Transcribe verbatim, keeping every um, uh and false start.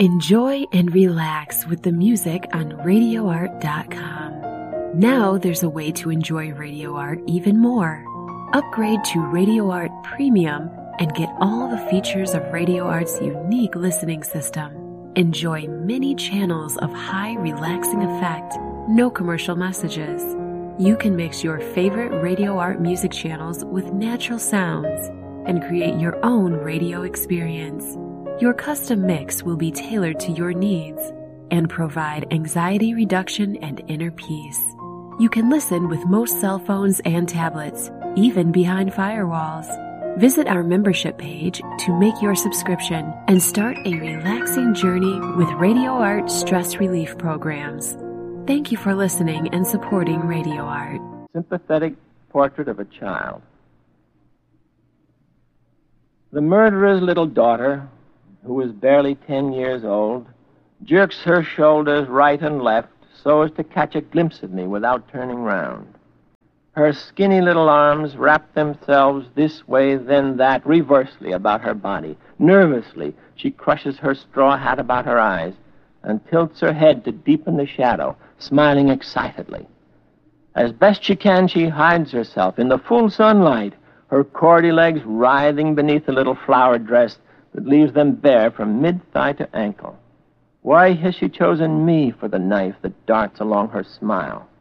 Enjoy and relax with the music on radio art dot com. Now there's a way to enjoy Radio Art even more. Upgrade to Radio Art Premium and get all the features of Radio Art's unique listening system. Enjoy many channels of high relaxing effect, no commercial messages. You can mix your favorite Radio Art music channels with natural sounds and create your own radio experience. Your custom mix will be tailored to your needs and provide anxiety reduction and inner peace. You can listen with most cell phones and tablets, even behind firewalls. Visit our membership page to make your subscription and start a relaxing journey with Radio Art stress relief programs. Thank you for listening and supporting Radio Art. Sympathetic portrait of a child. The murderer's little daughter, who is barely ten years old, jerks her shoulders right and left so as to catch a glimpse of me without turning round. Her skinny little arms wrap themselves this way, then that, reversely about her body. Nervously, she crushes her straw hat about her eyes and tilts her head to deepen the shadow, smiling excitedly. As best she can, she hides herself in the full sunlight, her cordy legs writhing beneath a little flower dress that leaves them bare from mid-thigh to ankle. Why has she chosen me for the knife that darts along her smile?